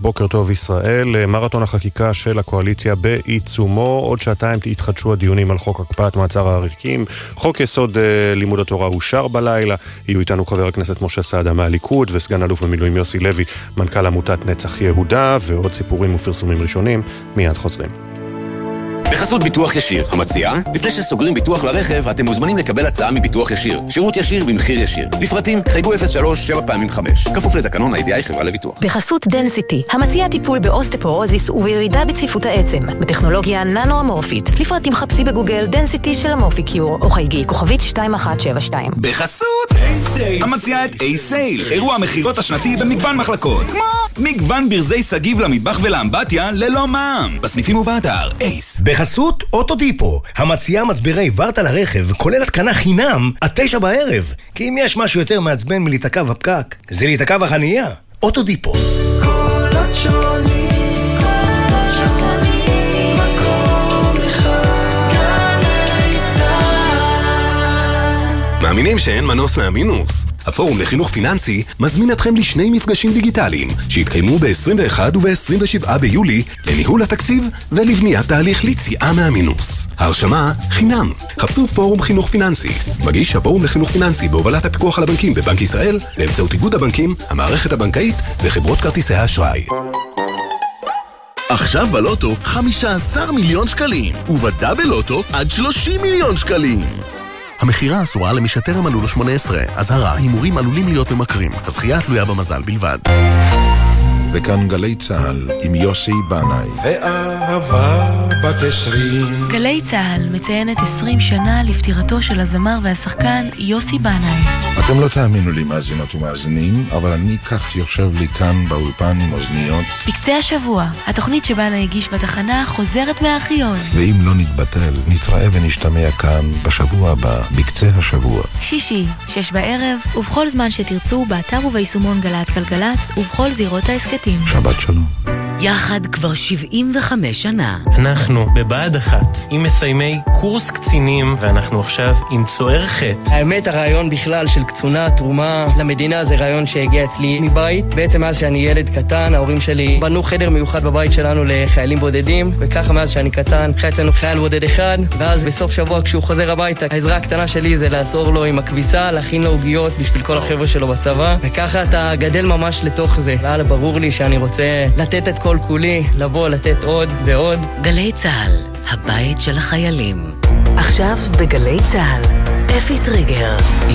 בוקר טוב ישראל. מרתון החקיקה של הקואליציה בעיצומו. עוד שעתיים יתחדשו הדיונים על חוק הקפאת מעצר העריקים. חוק יסוד לימוד התורה אושר בלילה. יהיו איתנו חבר הכנסת משה סעדה מהליכוד וסגן אלוף במילואים יוסי לוי, מנכ"ל עמותת נצח יהודה, ועוד סיפורים ופרסומים ראשונים. מיד חוזרים. בחסות ביטוח ישיר, המציעה, לפני שסוגרים ביטוח לרכב, אתם מוזמנים לקבל הצעה מביטוח ישיר. שירות ישיר במחיר ישיר. לפרטים, חייגו 03-7x5. כפוף לתקנון הידיעה חברה לביטוח. בחסות דנסיטי, המציעה טיפול באוסטפורוזיס ובירידה בצפיפות העצם, בטכנולוגיה ננו-אמורפית. לפרטים חפשי בגוגל דנסיטי של אמורפיקיור, או חייגי כוכבית 2172. בחסות המציעה את A-Sale, אירוע המחירות השנתי במגוון מחלקות, כמו מגוון ברזי סגיב למטבח ולאמבטיה ללא מע"מ, בסניפים ובאתר אייס. בחסות אוטודיפו, המציעה מצברי ורטה לרכב, כולל התקנה חינם עד 9 בערב. כי אם יש משהו יותר מעצבן מלהיתקע בפקק, זה להיתקע בחנייה. אוטודיפו. קולות שונים, מקום אחד, גלי צהל. מאמינים שאין מנוס מהמינוס? הפורום לחינוך פיננסי מזמין אתכם לשני מפגשים דיגיטליים שהתקיימו ב-21 וב-27 ביולי לניהול התקציב ולבניית תהליך ליציאה מהמינוס. ההרשמה חינם. חפשו פורום חינוך פיננסי. מגיש הפורום לחינוך פיננסי בהובלת הפיקוח על הבנקים בבנק ישראל באמצעות איגוד הבנקים, המערכת הבנקאית וחברות כרטיסי האשראי. עכשיו בלוטו 15 מיליון שקלים, ובדאבל לוטו עד 30 מיליון שקלים. המחירה אסורה למי שטרם מלאו לו 18. אזהרה, הימורים עלולים להיות ממכרים. הזכייה תלויה במזל בלבד. וכאן גלי צהל עם יוסי בנאי. ואהבה בת 20. גלי צהל מציינת 20 שנה לפטירתו של הזמר והשחקן יוסי בנאי. אתם לא תאמינו לי מאזינות ומאזינים, אבל אני כך יושב לי כאן באולפן עם אוזניות. בקצה השבוע, התוכנית שבנאי הגיש בתחנה חוזרת מהארכיון. ואם לא נתבטל, נתראה ונשתמע כאן בשבוע הבא, בקצה השבוע. שישי, 6 בערב, ובכל זמן שתרצו, באתר וביישומון גלץ גלגלץ, ובכל זירות העסקתים. שבת שלום. יחד כבר 75 שנה. אנחנו בבה"ד 1 עם מסיימי קורס קצינים, ואנחנו עכשיו עם צוער ח'. האמת, הרעיון בכלל של קצונה, תרומה למדינה, זה רעיון שהגיע אצלי מבית. בעצם מאז שאני ילד קטן, ההורים שלי בנו חדר מיוחד בבית שלנו לחיילים בודדים, וככה מאז שאני קטן, חי אצלנו חייל בודד אחד, ואז בסוף שבוע כשהוא חוזר הביתה, העזרה הקטנה שלי זה לעזור לו עם הכביסה, להכין לו עוגיות בשביל כל החבר'ה שלו בצבא, וככה אתה גדל ממש לתוך זה. והיה ברור לי שאני רוצה לתת את כל כולי, לבוא, לתת עוד ועוד. גלי צהל, הבית של החיילים. עכשיו בגלי צהל, אפי טריגר.